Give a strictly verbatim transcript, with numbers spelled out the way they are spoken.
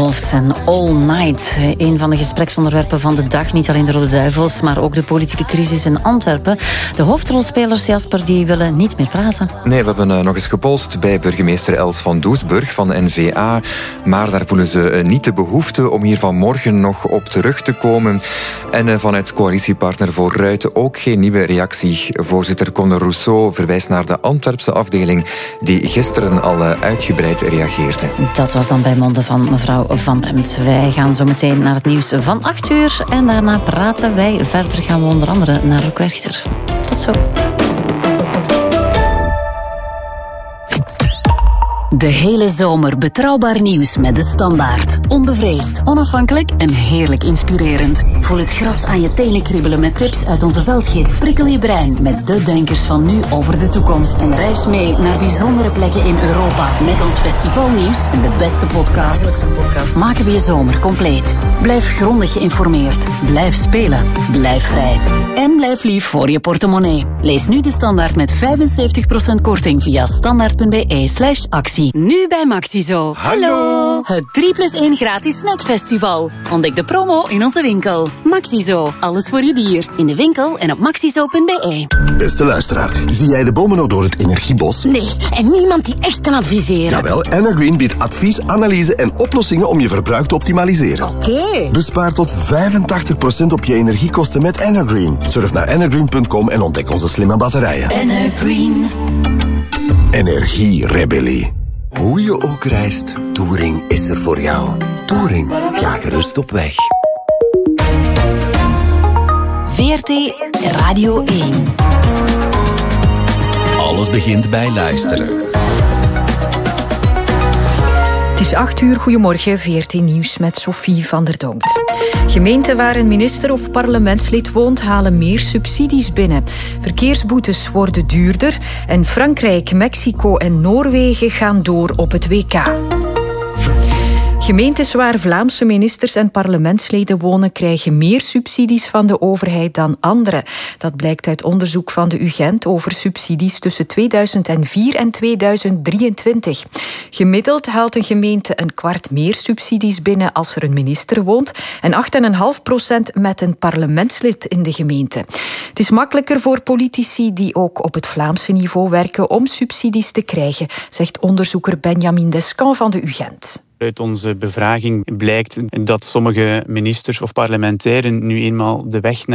Wolves en All Night. Een van de gespreksonderwerpen van de dag. Niet alleen de Rode Duivels, maar ook de politieke crisis in Antwerpen. De hoofdrolspelers, Jasper, die willen niet meer praten. Nee, we hebben uh, nog eens gepolst bij burgemeester Els van Doesburg van de N V A. Maar daar voelen ze uh, niet de behoefte om hier vanmorgen nog op terug te komen. En uh, vanuit coalitiepartner Vooruit ook geen nieuwe reactie. Voorzitter Conor Rousseau verwijst naar de Antwerpse afdeling die gisteren al uh, uitgebreid reageerde. Dat was dan bij monden van mevrouw Van Bremt. Wij gaan zo meteen naar het nieuws van acht uur. En daarna praten wij verder. Gaan we onder andere naar Luc Werchter. Tot zo. De hele zomer betrouwbaar nieuws met De Standaard. Onbevreesd, onafhankelijk en heerlijk inspirerend. Voel het gras aan je tenen kriebelen met tips uit onze veldgids. Prikkel je brein met de denkers van nu over de toekomst. En reis mee naar bijzondere plekken in Europa. Met ons festivalnieuws en de beste podcasts. Maken we je zomer compleet. Blijf grondig geïnformeerd. Blijf spelen. Blijf vrij. En blijf lief voor je portemonnee. Lees nu De Standaard met vijfenzeventig procent korting via standaard.be slash actie. Nu bij Maxizo. Hallo! Het drie plus één gratis snackfestival. Ontdek de promo in onze winkel. Maxizo. Alles voor je dier. In de winkel en op maxizo punt be. Beste luisteraar, zie jij de bomen nog door het energiebos? Nee, en niemand die echt kan adviseren. Jawel, Energreen biedt advies, analyse en oplossingen om je verbruik te optimaliseren. Oké. Okay. Bespaar tot vijfentachtig procent op je energiekosten met Energreen. Surf naar energreen punt com en ontdek onze slimme batterijen. Energreen. Energierebellie. Hoe je ook reist, Touring is er voor jou. Touring, ga gerust op weg. V R T Radio één. Alles begint bij luisteren. Het is acht uur, goedemorgen, V R T Nieuws met Sophie van der Donkt. Gemeenten waar een minister of parlementslid woont, halen meer subsidies binnen. Verkeersboetes worden duurder en Frankrijk, Mexico en Noorwegen gaan door op het W K. Gemeentes waar Vlaamse ministers en parlementsleden wonen krijgen meer subsidies van de overheid dan andere. Dat blijkt uit onderzoek van de U Gent over subsidies tussen tweeduizend vier en tweeduizend drieëntwintig. Gemiddeld haalt een gemeente een kwart meer subsidies binnen als er een minister woont en acht komma vijf procent met een parlementslid in de gemeente. Het is makkelijker voor politici die ook op het Vlaamse niveau werken om subsidies te krijgen, zegt onderzoeker Benjamin Descamps van de U Gent. Uit onze bevraging blijkt dat sommige ministers of parlementairen nu eenmaal de weg naar